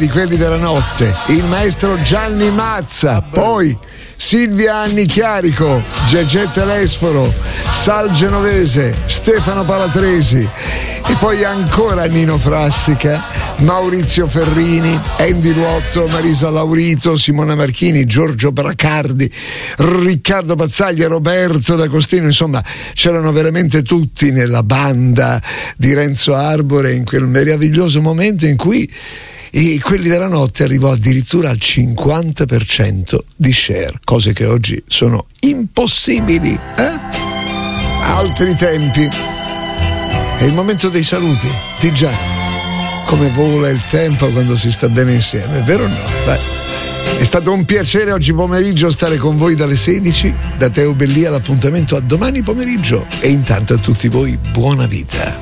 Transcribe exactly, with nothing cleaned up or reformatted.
di quelli della notte, il maestro Gianni Mazza, poi Silvia Anni Chiarico, Gegè Telesforo, Sal Genovese, Stefano Palatresi e poi ancora Nino Frassica, Maurizio Ferrini, Andy Ruotto, Marisa Laurito, Simona Marchini, Giorgio Bracardi, Riccardo Pazzaglia, Roberto D'Agostino, insomma c'erano veramente tutti nella banda di Renzo Arbore in quel meraviglioso momento in cui e quelli della notte arrivò addirittura al cinquanta per cento di share, cose che oggi sono impossibili, eh? Altri tempi. È il momento dei saluti, di già, come vola il tempo quando si sta bene insieme, vero o no? Beh, è stato un piacere oggi pomeriggio stare con voi dalle sedici, da Teo Bellia l'appuntamento a domani pomeriggio e intanto a tutti voi buona vita.